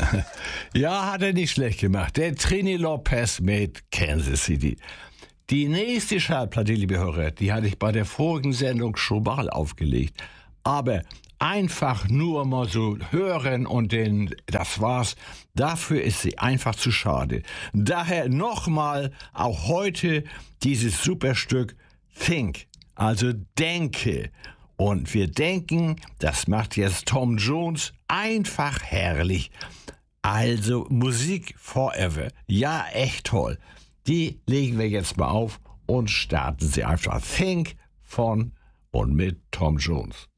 Ja, hat er nicht schlecht gemacht. Der Trini Lopez mit Kansas City. Die nächste Schallplatte, liebe Hörer, die hatte ich bei der vorigen Sendung schon mal aufgelegt. Aber einfach nur mal so hören und das war's. Dafür ist sie einfach zu schade. Daher nochmal auch heute dieses Superstück Think, also denke. Und wir denken, das macht jetzt Tom Jones einfach herrlich. Also Musik forever. Ja, echt toll. Die legen wir jetzt mal auf und starten sie einfach. Think von und mit Tom Jones.